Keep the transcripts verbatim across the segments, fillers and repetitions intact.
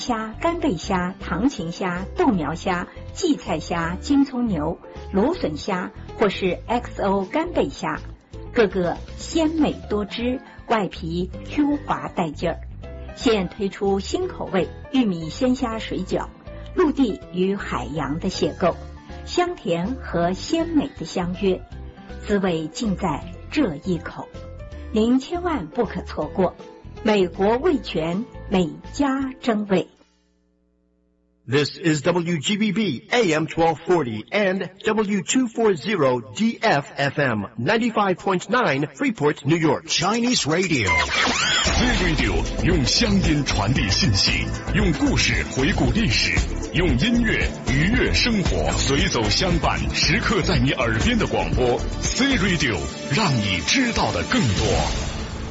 虾、干贝虾、唐芹虾、豆苗虾、荠菜虾、金葱牛、芦笋虾或是 X O 干贝虾，个个鲜美多汁，外皮 Q 滑带劲儿。现推出新口味玉米鲜虾水饺，陆地与海洋的邂逅，香甜和鲜美的相约，滋味尽在这一口，您千万不可错过。美国味全，每家争味。 This is W G B B A M twelve forty and W two forty D F F M ninety-five point nine Freeport, New York. Chinese Radio. C Radio 用乡音传递信息，用故事回顾历史，用音乐愉悦生活，随走相伴，时刻在你耳边的广播 C Radio 让你知道的更多。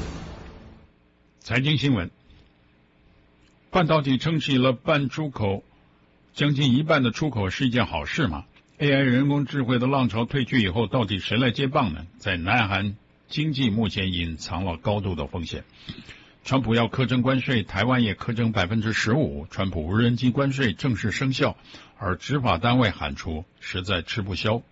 财经新闻，半导体撑起了半出口，将近一半的出口是一件好事吗？ A I 人工智慧的浪潮退去以后，到底谁来接棒呢？在南韩经济目前隐藏了高度的风险。川普要课征关税，台湾也课征百分之十五，川普无人机关税正式生效，而执法单位喊出实在吃不消。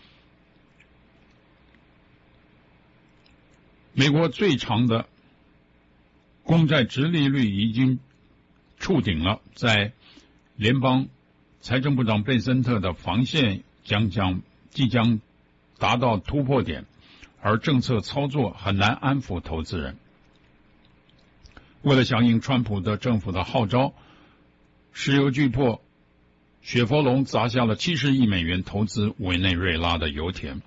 美国最长的公债殖利率已经触顶了，在联邦财政部长贝森特的防线将将即将达到突破点，而政策操作很难安抚投资人。为了响应川普的政府的号召，石油巨擘雪佛龙砸下了七十亿美元投资委内瑞拉的油田。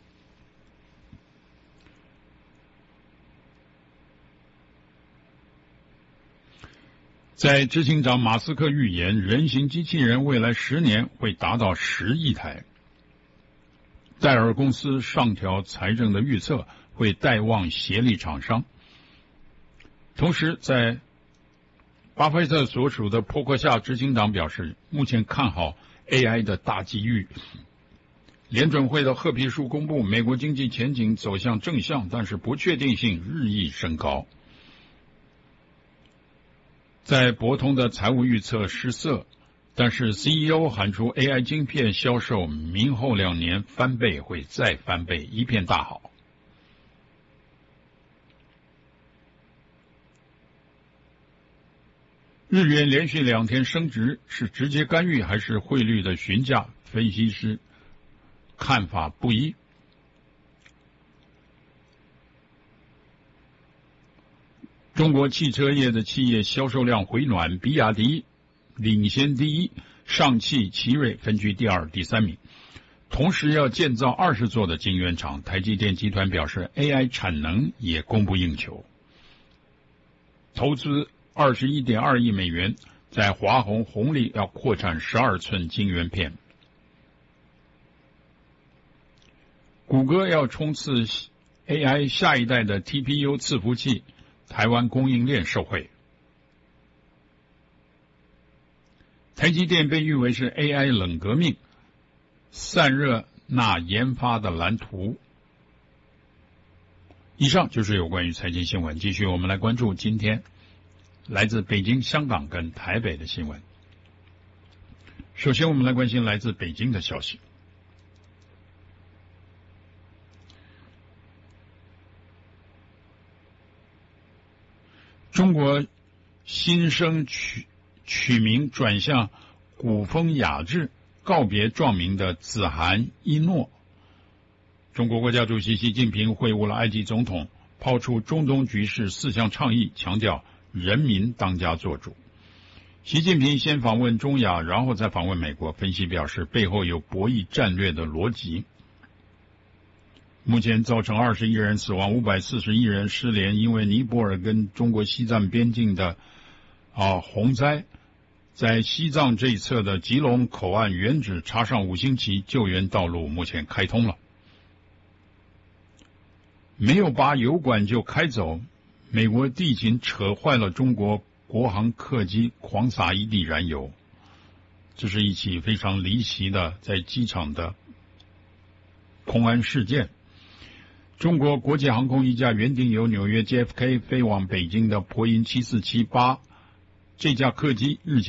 在执行长马斯克预言，人形机器人未来十年会达到十亿台。戴尔公司上调财政的预测，会带旺协力厂商。同时，在巴菲特所属的波克夏执行长表示，目前看好 A I 的大机遇。联准会的褐皮书公布，美国经济前景走向正向，但是不确定性日益升高。在博通的财务预测失色，但是 C E O 喊出 A I 晶片销售明后两年翻倍，会再翻倍，一片大好。日元连续两天升值，是直接干预还是汇率的询价？分析师看法不一。中国汽车业的企业销售量回暖，比亚迪领先第一，上汽、奇瑞分居第二、第三名。同时要建造二十座的晶圆厂，台积电集团表示 A I 产能也供不应求，投资二十一点二亿美元，在华虹红利要扩产十二寸晶圆片。谷歌要冲刺 A I 下一代的 T P U 伺服器，台湾供应链受惠。台积电被誉为是 A I 冷革命，散热钠研发的蓝图。以上就是有关于财经新闻，继续我们来关注今天来自北京、香港跟台北的新闻。首先我们来关心来自北京的消息。中国新生取取名转向古风雅致，告别壮名的子涵一诺。中国国家主席习近平会晤了埃及总统，抛出中东局势四项倡议，强调人民当家作主。习近平先访问中亚，然后再访问美国，分析表示背后有博弈战略的逻辑。目前造成二十一人死亡，五百四十一人失联，因为尼泊尔跟中国西藏边境的啊洪灾，在西藏这一侧的吉隆口岸原址插上五星旗，救援道路目前开通了。没有把油管就开走，美国地勤扯坏了中国国航客机，狂撒一地燃油。这是一起非常离奇的在机场的空安事件。中国国际航空一架原定由纽约 J F K 飞往北京的波音七四七八这架客机日前